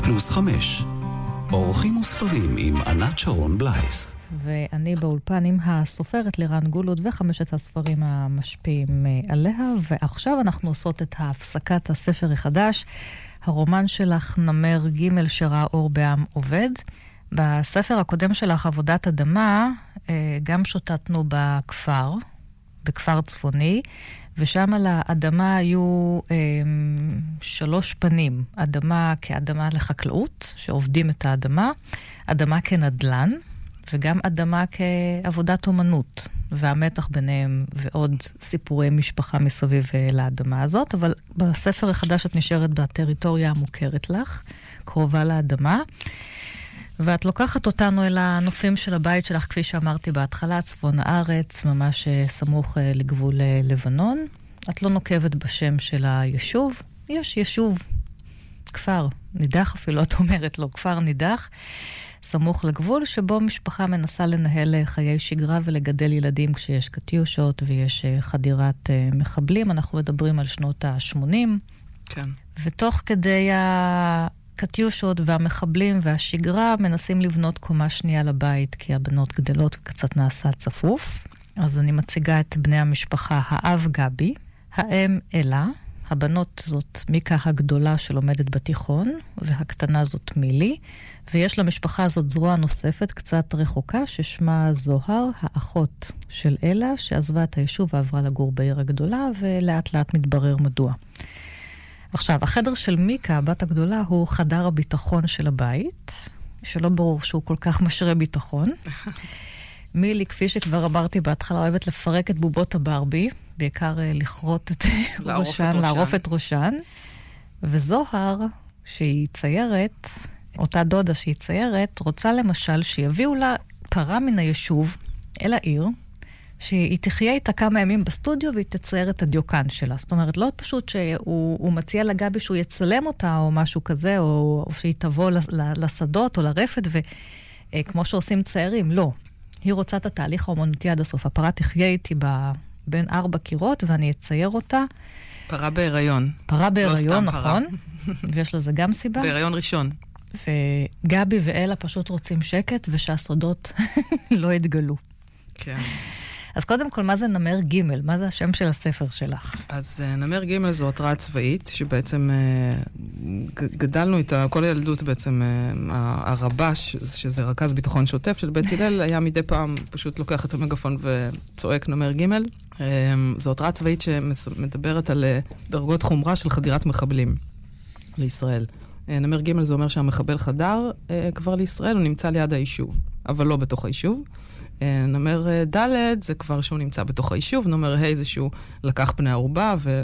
1+5 אורחים וספרים עם ענת שרון בלייס. ואני באולפן עם הסופרת לירן גולות וחמשת הספרים המשפיעים עליה, ועכשיו אנחנו עושות את הפסקת הספר החדש, הרומן שלך נמר ג' שראה אור בעם עובד. בספר הקודם שלך, עבודת אדמה, גם שוטטנו בכפר צפוני, ושם על האדמה היו 3 פנים. אדמה כאדמה לחקלאות, שעובדים את האדמה, אדמה כנדלן, וגם אדמה כעבודת אומנות, והמתח ביניהם ועוד סיפורי משפחה מסביב לאדמה הזאת. אבל בספר החדש את נשארת בטריטוריה המוכרת לך, קרובה לאדמה, ואת לוקחת אותנו אל הנופים של הבית שלך, כפי שאמרתי בהתחלה, צפון הארץ, ממש סמוך לגבול לבנון. את לא נוקבת בשם של היישוב, יש יישוב, כפר נידח אפילו, את אומרת לו, כפר נידח, סמוך לגבול, שבו משפחה מנסה לנהל חיי שגרה ולגדל ילדים כשיש קטיושות ויש חדירת מחבלים. אנחנו מדברים על שנות ה-80. כן. ותוך כדי הקטיושות והמחבלים והשגרה מנסים לבנות קומה שנייה לבית, כי הבנות גדלות וקצת נעשה צפוף. אז אני מציגה את בני המשפחה, האב גבי, האם אלה, הבנות זאת מיקה הגדולה שלומדת בתיכון, והקטנה זאת מילי, ויש למשפחה הזאת זרוע נוספת קצת רחוקה, ששמה זוהר, האחות של אלה, שעזבה את היישוב ועברה לגור בעיר הגדולה, ולאט לאט מתברר מדוע. עכשיו, החדר של מיקה, הבת הגדולה, הוא חדר הביטחון של הבית, שלא ברור שהוא כל כך משרה ביטחון. מילי, כפי שכבר אמרתי בהתחלה, אוהבת לפרק את בובות הברבי, בעיקר לכרות את ראשן, לערוף את ראשן. וזוהר, שהיא ציירת, אותה דודה שהיא ציירת, רוצה למשל שיביאו לה פרה מן היישוב אל העיר, שהיא תחיה איתה כמה ימים בסטודיו והיא תצייר את הדיוקן שלה. זאת אומרת, לא פשוט שהוא מציע לגבי שהוא יצלם אותה או משהו כזה, או שהיא תבוא לשדות או לרפת, וכמו שעושים ציירים, לא. היא רוצה את התהליך האומנותי עד הסוף. הפרה תחיה איתי בין 4 קירות, ואני אצייר אותה. פרה בהיריון. פרה בהיריון, נכון. ויש לזה גם סיבה. בהיריון ראשון. וגבי ואלה פשוט רוצים שקט, ושהסודות לא יתגלו. כן. אז קודם כל, מה זה נמר ג'? מה זה השם של הספר שלך? אז נמר ג' זו התראה צבאית, שבעצם גדלנו איתה, כל הילדות בעצם, הרבש, שזה רכז ביטחון שוטף של בית הלל, היה מדי פעם פשוט לוקח את המגפון וצועק נמר ג'. זו התראה צבאית שמדברת על דרגות חומרה של חדירת מחבלים לישראל. נמר ג' זה אומר שהמחבל חדר כבר לישראל, הוא נמצא ליד היישוב, אבל לא בתוך היישוב. נמר ד' זה כבר שהוא נמצא בתוך היישוב, נמר ה' זה שהוא לקח בני ערובה